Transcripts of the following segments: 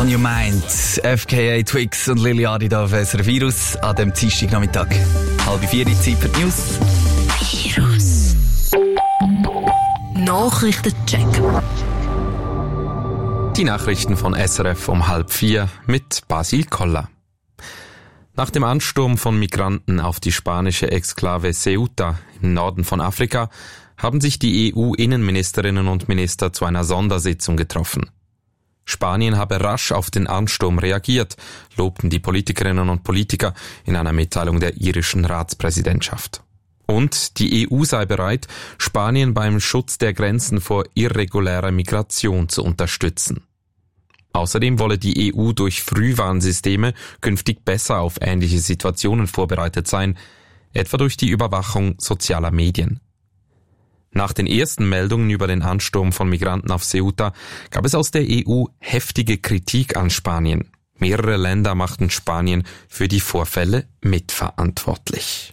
On Your Mind, FKA Twigs und Lily Adi da auf SRF Virus an dem Dienstagnachmittag. 3:30 Zeit für die News. Virus. Nachrichtencheck. Die Nachrichten von SRF um 3:30 mit Basil Koller. Nach dem Ansturm von Migranten auf die spanische Exklave Ceuta im Norden von Afrika haben sich die EU-Innenministerinnen und Minister zu einer Sondersitzung getroffen. Spanien habe rasch auf den Ansturm reagiert, lobten die Politikerinnen und Politiker in einer Mitteilung der irischen Ratspräsidentschaft. Und die EU sei bereit, Spanien beim Schutz der Grenzen vor irregulärer Migration zu unterstützen. Außerdem wolle die EU durch Frühwarnsysteme künftig besser auf ähnliche Situationen vorbereitet sein, etwa durch die Überwachung sozialer Medien. Nach den ersten Meldungen über den Ansturm von Migranten auf Ceuta gab es aus der EU heftige Kritik an Spanien. Mehrere Länder machten Spanien für die Vorfälle mitverantwortlich.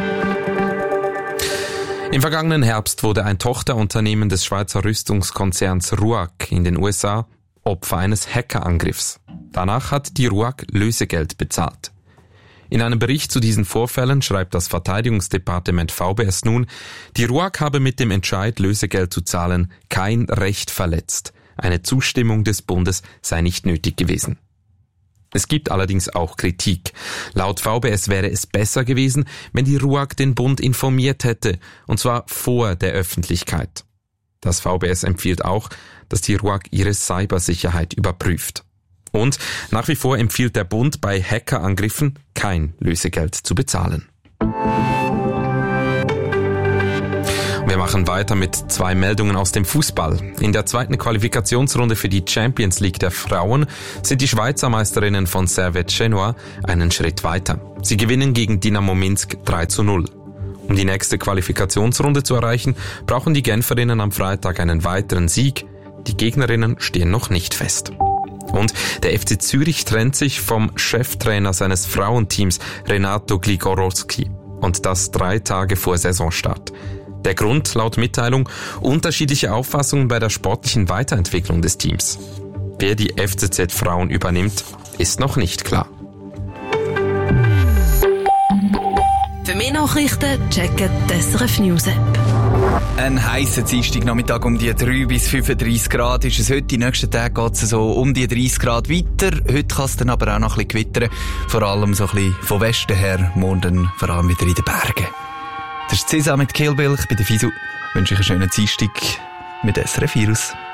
Im vergangenen Herbst wurde ein Tochterunternehmen des Schweizer Rüstungskonzerns RUAG in den USA Opfer eines Hackerangriffs. Danach hat die RUAG Lösegeld bezahlt. In einem Bericht zu diesen Vorfällen schreibt das Verteidigungsdepartement VBS nun, die RUAG habe mit dem Entscheid, Lösegeld zu zahlen, kein Recht verletzt. Eine Zustimmung des Bundes sei nicht nötig gewesen. Es gibt allerdings auch Kritik. Laut VBS wäre es besser gewesen, wenn die RUAG den Bund informiert hätte, und zwar vor der Öffentlichkeit. Das VBS empfiehlt auch, dass die RUAG ihre Cybersicherheit überprüft. Und nach wie vor empfiehlt der Bund bei Hackerangriffen kein Lösegeld zu bezahlen. Wir machen weiter mit 2 Meldungen aus dem Fußball. In der zweiten Qualifikationsrunde für die Champions League der Frauen sind die Schweizer Meisterinnen von Servette Genua einen Schritt weiter. Sie gewinnen gegen Dynamo Minsk 3:0. Um die nächste Qualifikationsrunde zu erreichen, brauchen die Genferinnen am Freitag einen weiteren Sieg. Die Gegnerinnen stehen noch nicht fest. Und der FC Zürich trennt sich vom Cheftrainer seines Frauenteams Renato Gligorowski. Und das 3 Tage vor Saisonstart. Der Grund, laut Mitteilung, unterschiedliche Auffassungen bei der sportlichen Weiterentwicklung des Teams. Wer die FCZ Frauen übernimmt, ist noch nicht klar. Für mehr Nachrichten checken die SRF News App. Ein heißer Dienstagnachmittag um die 3 bis 35 Grad ist es heute. Die nächsten Tage geht es so um die 30 Grad weiter. Heute kann es dann aber auch noch ein bisschen gewittern. Vor allem so ein bisschen von Westen her. Morgen dann vor allem wieder in den Bergen. Das ist Cesar mit Kill Bill. Ich bin der Fisu. Ich wünsche euch einen schönen Dienstag mit SRF Virus.